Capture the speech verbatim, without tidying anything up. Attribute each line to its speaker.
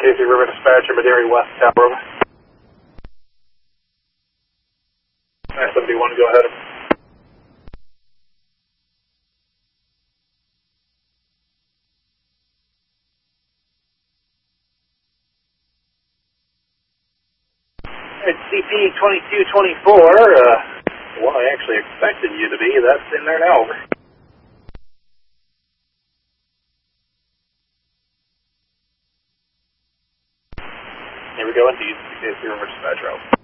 Speaker 1: Casey River Dispatcher, Maderi West, Tower. nine seventy-one, go ahead. It's C P twenty-two twenty-four, uh, what I actually expected you to be, that's in there now. Here we go, indeed, Casey River Dispatcher.